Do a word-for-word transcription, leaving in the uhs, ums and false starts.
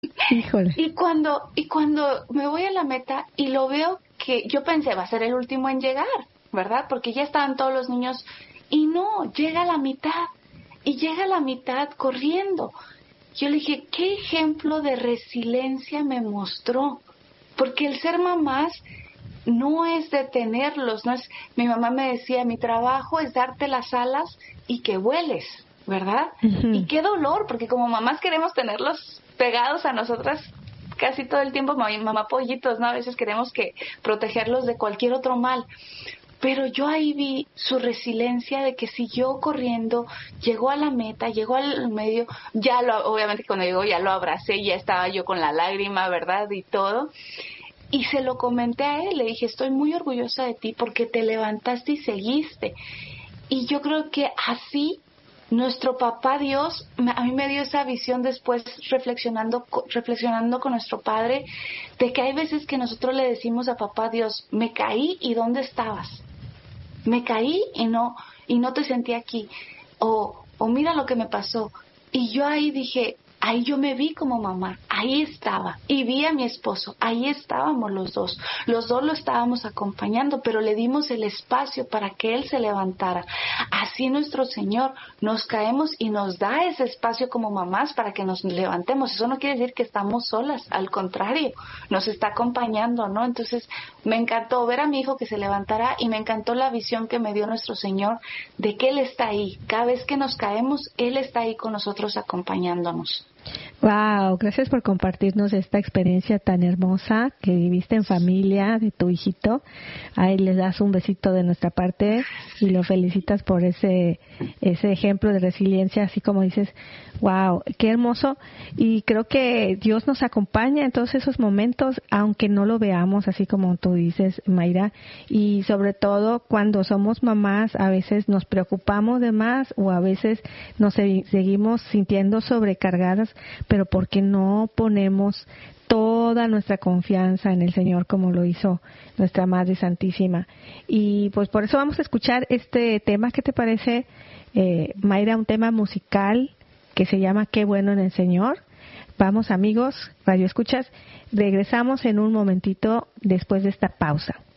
Híjole. Y cuando, y cuando me voy a la meta y lo veo que yo pensé va a ser el último en llegar, ¿verdad? Porque ya estaban todos los niños y no, llega a la mitad y llega a la mitad corriendo. Yo le dije, ¿qué ejemplo de resiliencia me mostró? Porque el ser mamás no es detenerlos, no es, mi mamá me decía, mi trabajo es darte las alas y que vueles, ¿verdad? Uh-huh. Y qué dolor, porque como mamás queremos tenerlos pegados a nosotras casi todo el tiempo, mamá, mamá pollitos, ¿no? A veces queremos que protegerlos de cualquier otro mal. Pero yo ahí vi su resiliencia de que siguió corriendo, llegó a la meta, llegó al medio, ya lo, obviamente cuando llegó ya lo abracé, ya estaba yo con la lágrima, ¿verdad? Y todo. Y se lo comenté a él, le dije, estoy muy orgullosa de ti porque te levantaste y seguiste. Y yo creo que así nuestro papá Dios, a mí me dio esa visión después reflexionando, reflexionando con nuestro Padre, de que hay veces que nosotros le decimos a papá Dios, me caí y ¿dónde estabas? Me caí y no, y no te sentí aquí. O, o mira lo que me pasó. Y yo ahí dije, ahí yo me vi como mamá, ahí estaba, y vi a mi esposo, ahí estábamos los dos, los dos lo estábamos acompañando, pero le dimos el espacio para que él se levantara. Así nuestro Señor, nos caemos y nos da ese espacio como mamás para que nos levantemos. Eso no quiere decir que estamos solas, al contrario, nos está acompañando, ¿no? Entonces me encantó ver a mi hijo que se levantara y me encantó la visión que me dio nuestro Señor de que Él está ahí, cada vez que nos caemos, Él está ahí con nosotros acompañándonos. Wow, gracias por compartirnos esta experiencia tan hermosa que viviste en familia de tu hijito. Ahí les das un besito de nuestra parte y lo felicitas por ese ese ejemplo de resiliencia, así como dices, wow, qué hermoso. Y creo que Dios nos acompaña en todos esos momentos, aunque no lo veamos, así como tú dices, Mayra. Y sobre todo cuando somos mamás, a veces nos preocupamos de más o a veces nos seguimos sintiendo sobrecargadas, pero ¿por qué no ponemos toda nuestra confianza en el Señor como lo hizo nuestra Madre Santísima? Y pues por eso vamos a escuchar este tema. ¿Qué te parece, eh, Mayra? Un tema musical que se llama Qué bueno en el Señor. Vamos, amigos, Radio Escuchas, regresamos en un momentito después de esta pausa.